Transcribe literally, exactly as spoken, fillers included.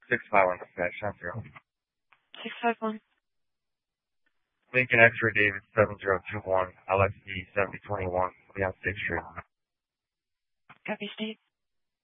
six five one dispatch, nine zero. six five one. Lincoln X-ray David seven zero two one, L X D seventy twenty-one, Leon sixth Street. Copy, State.